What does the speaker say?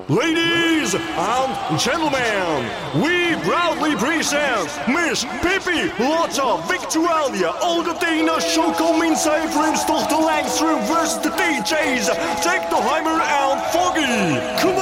Ladies and gentlemen, we proudly present Miss Pippi Lotta Victualia Alcatina Chocomin Cyprums Tochter Langstrom versus the DJs Technoheimer and Foggy. Come